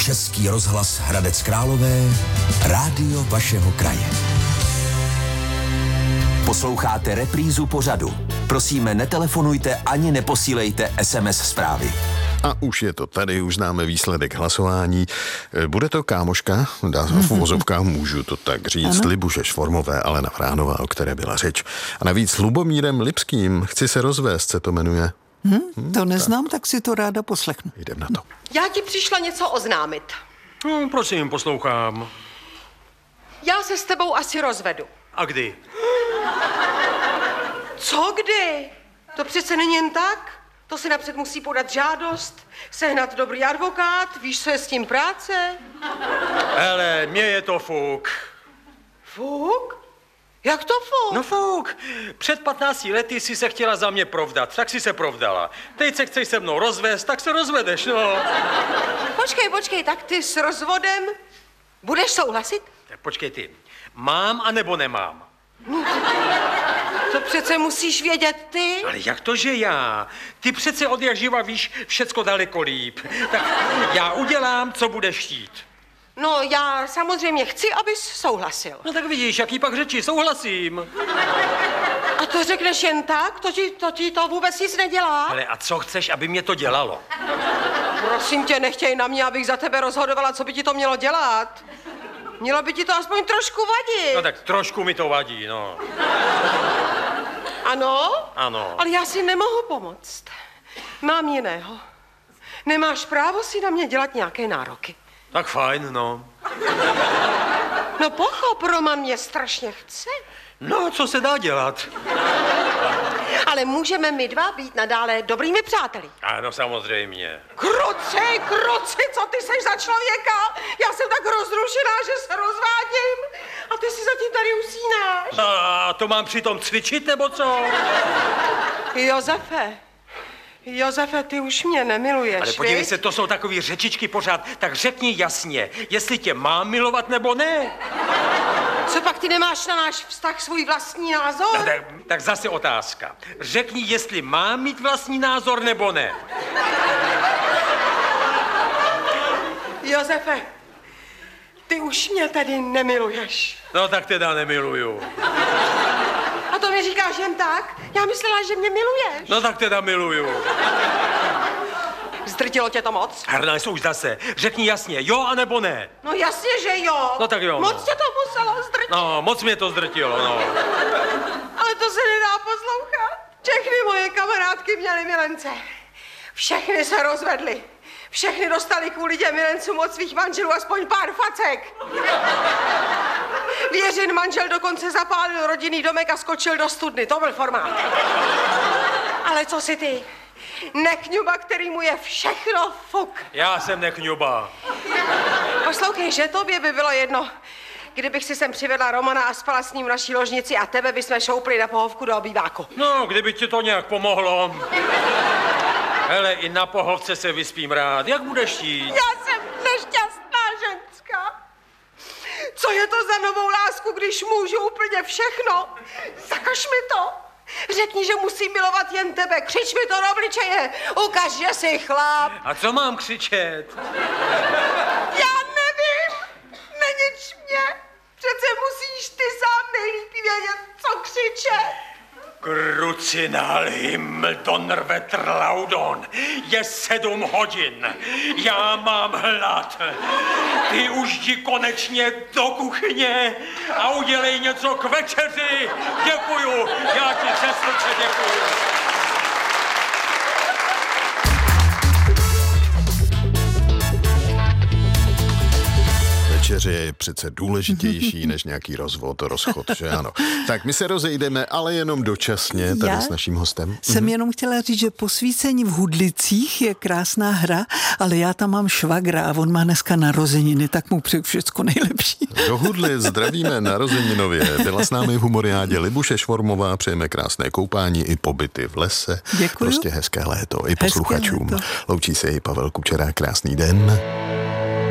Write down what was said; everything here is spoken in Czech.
Český rozhlas Hradec Králové, rádio vašeho kraje. Posloucháte reprízu pořadu. Prosíme, netelefonujte ani neposílejte SMS zprávy. A už je to tady, už známe výsledek hlasování. Bude to kámoška, v uvozovkách můžu to tak říct, Libuše Švormové, Alena Vránová, o které byla řeč. A navíc s Lubomírem Lipským, Chci se rozvést, se to jmenuje. To neznám, tak si to ráda poslechnu. Jdem na to. Já ti přišla něco oznámit. Prosím, poslouchám. Já se s tebou asi rozvedu. A kdy? Co kdy? To přece není jen tak. To si napřed musí podat žádost, sehnat dobrý advokát, víš, co je s tím práce? Hele, mně je to fuk. Fuk? Jak to fuk? No fuk. Před 15 lety si se chtěla za mě provdat, tak si se provdala. Teď se chceš se mnou rozvést, tak se rozvedeš, no. Počkej, tak ty s rozvodem budeš souhlasit? Počkej ty, mám anebo nemám? To přece musíš vědět ty. Ale jak to, že já? Ty přece od jak živa víš všecko daleko líp. Tak já udělám, co budeš chtít. No, já samozřejmě chci, abys souhlasil. No tak vidíš, jaký pak řeči, souhlasím. A to řekneš jen tak? To ti to vůbec nic nedělá? Ale a co chceš, aby mě to dělalo? Prosím tě, nechtěj na mě, abych za tebe rozhodovala, co by ti to mělo dělat. Mělo by ti to aspoň trošku vadit. No tak trošku mi to vadí, no. Ano? Ano. Ale já si nemohu pomoct. Mám jiného. Nemáš právo si na mě dělat nějaké nároky. Tak fajn, no. No pochop, Roman mě strašně chce. No, co se dá dělat? Ale můžeme my dva být nadále dobrými přáteli. Ano, samozřejmě. Kruci, co ty seš za člověka? Já jsem tak rozrušená, že se rozvádím. A ty si zatím tady usínáš. A to mám přitom cvičit, nebo co? Josefe, ty už mě nemiluješ, Ale podívej se, to jsou takový řečičky pořád. Tak řekni jasně, jestli tě mám milovat, nebo ne. Co pak ty nemáš na náš vztah svůj vlastní názor? Tak zase otázka. Řekni, jestli mám mít vlastní názor, nebo ne. Josefe, ty už mě tady nemiluješ. No tak teda nemiluju. A to mi říkáš jen tak? Já myslela, že mě miluješ. No tak teda miluju. Zdrtilo tě to moc? Harnajs, už zase. Řekni jasně, jo anebo ne. No jasně, že jo. No tak jo. Moc tě to muselo zdrtit. No, moc mě to zdrtilo, no. Ale to se nedá poslouchat. Všechny moje kamarádky měly milence. Všechny se rozvedly. Všechny dostali kvůli těm milencům od svých manželů aspoň pár facek. Věřin manžel dokonce zapálil rodinný domek a skočil do studny. To byl formát. Ale co si ty? Nekňuba, který mu je všechno fuk. Já jsem nekňuba. Poslouchej, že tobě by bylo jedno, kdybych si sem přivedla Romana a spala s ním v naší ložnici a tebe bychom šoupli na pohovku do obýváku. No, kdyby ti to nějak pomohlo. Hele, i na pohovce se vyspím rád. Jak budeš chtít? Já jsem nešťastná ženská. Co je to za novou lásku, když můžu úplně všechno? Zakaž mi to. Řekni, že musím milovat jen tebe. Křič mi to do obličeje. Ukaž, že jsi chlap. A co mám křičet? Já nevím. Nenič mě. Přece musíš ty sám nejlíp vědět, co křičet. Krucinál Himmel Donnerwetter Laudon. Je 7 hodin. Já mám hlad. Ty už jdi konečně do kuchyně a udělej něco k večeři. Děkuju. Já ti ze srdce děkuju. Večeře je přece důležitější než nějaký rozvod, rozchod, že ano. Tak my se rozejdeme, ale jenom dočasně tady s naším hostem. Jsem jenom chtěla říct, že Posvícení v Hudlicích je krásná hra, ale já tam mám švagra a on má dneska narozeniny, tak mu přeju všecko nejlepší. Do Hudlic zdravíme narozeninově. Byla s námi v humoriádě Libuše Švormová, přejeme krásné koupání i pobyty v lese. Děkuju. Prostě hezké léto i posluchačům. Loučí se i Pavel Kučera, krásný den.